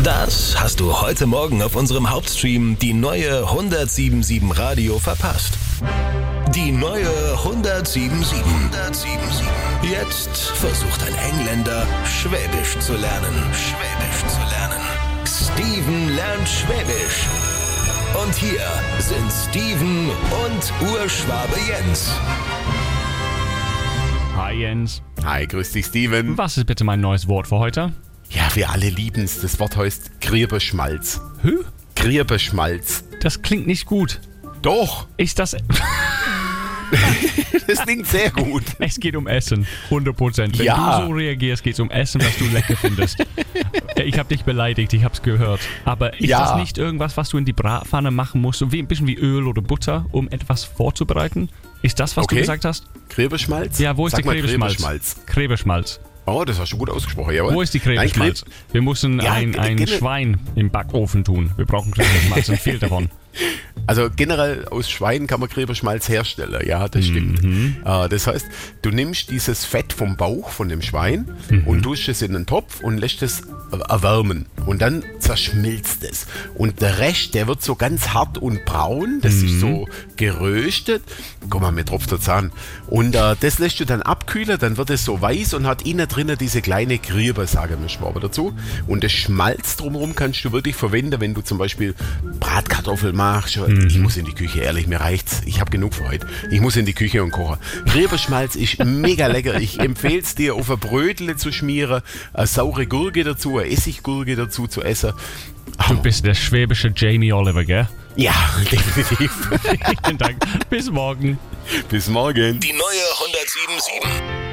Das hast du heute Morgen auf unserem Hauptstream die neue 107.7 Radio verpasst. Die neue 107.7. Jetzt versucht ein Engländer, Schwäbisch zu lernen. Steven lernt Schwäbisch. Und hier sind Steven und Urschwabe Jens. Hi Jens. Hi, grüß dich Steven. Was ist bitte mein neues Wort für heute? Ja, wir alle lieben's. Das Wort heißt Grieberschmalz. Hä? Grieberschmalz. Das klingt nicht gut. Doch, Ist das... das klingt sehr gut. Es geht um Essen, 100%. Wenn Ja. du so reagierst, geht es um Essen, was du lecker findest. Ich habe dich beleidigt, ich habe es gehört. Aber ist Ja. das nicht irgendwas, was du in die Bratpfanne machen musst, so wie, ein bisschen wie Öl oder Butter, um etwas vorzubereiten? Ist das, was du Okay. gesagt hast? Grieberschmalz? Ja, wo ist Sag der mal Grieberschmalz? Grieberschmalz. Oh, das hast du gut ausgesprochen, jawohl. Wo ist die Nein, Grieberschmalz? Wir müssen Ja, ein genau. Schwein im Backofen tun. Wir brauchen Grieberschmalz und viel davon. Also generell aus Schwein kann man Grieberschmalz herstellen, ja, das stimmt. Das heißt, du nimmst dieses Fett vom Bauch von dem Schwein und tust es in einen Topf und lässt es erwärmen. Und dann zerschmilzt es. Und der Rest, der wird so ganz hart und braun, das ist so geröstet. Guck mal, mir tropft der Zahn. Und das lässt du dann abkühlen, dann wird es so weiß und hat innen drinnen diese kleine Grieber, sagen wir Schwaber dazu. Und das Schmalz drumherum kannst du wirklich verwenden, wenn du zum Beispiel Bratkartoffeln machst. Ich muss in die Küche, ehrlich, mir reicht's. Ich habe genug für heute. Ich muss in die Küche und kochen. Grieberschmalz ist mega lecker. Ich empfehle es dir, auf ein Brötle zu schmieren, eine saure Gurke dazu, eine Essiggurke dazu zu essen. Du bist der schwäbische Jamie Oliver, gell? Ja, definitiv. Vielen Dank. Bis morgen. Bis morgen. Die neue 107.7.